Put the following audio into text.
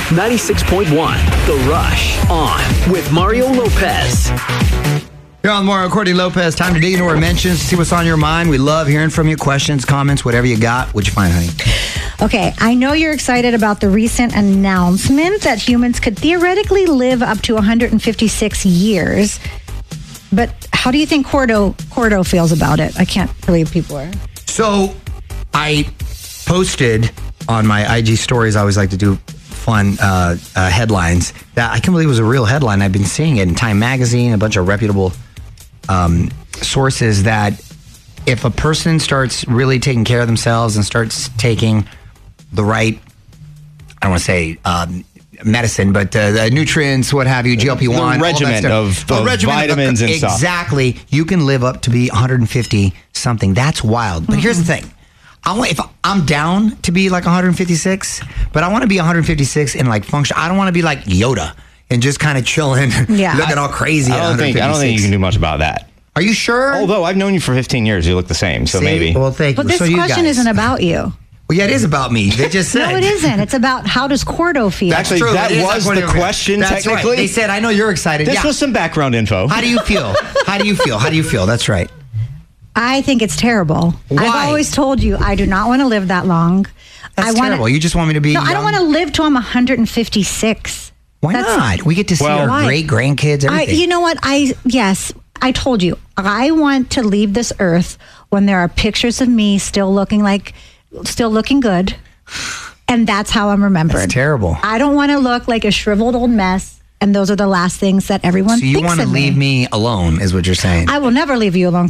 96.1 The Rush on with Mario Lopez. Here on Mario Courtney Lopez, time to dig into our mentions, see what's on your mind. We love hearing from you. Questions, comments, whatever you got. What'd you find, honey? Okay, I know you're excited about the recent announcement that humans could theoretically live up to 156 years. But how do you think Cordo feels about it? I can't believe people are. So I posted on my IG stories, I always like to do fun headlines, that I can't believe it was a real headline. I've been seeing it in Time Magazine, a bunch of reputable sources, that if a person starts really taking care of themselves and starts taking the right, I don't want to say medicine, but the nutrients, what have you, GLP-1, the regimen of vitamins and stuff. Exactly. You can live up to be 150 something. That's wild. But here's the thing. If I'm down to be like 156, but I want to be 156 in like function. I don't want to be like Yoda and just kind of chilling, looking all crazy. I don't think you can do much about that. Are you sure? Although I've known you for 15 years, you look the same. So maybe. Well, thank you. But this question isn't about you. Well, yeah, it is about me. They just said. No, it isn't. It's about how does Cordo feel. Actually, that was the question, That's technically. Right. They said, I know you're excited. This was some background info. How do you feel? How do you feel? How do you feel? That's right. I think it's terrible. Why? I've always told you I do not want to live that long. That's terrible. You just want me to be No, young? I don't want to live till I'm 156. Why not? We get to see our great grandkids, everything. You know what? I told you. I want to leave this earth when there are pictures of me still looking good. And that's how I'm remembered. That's terrible. I don't want to look like a shriveled old mess. And those are the last things that everyone thinks of me. So you want to leave me alone, is what you're saying? I will never leave you alone,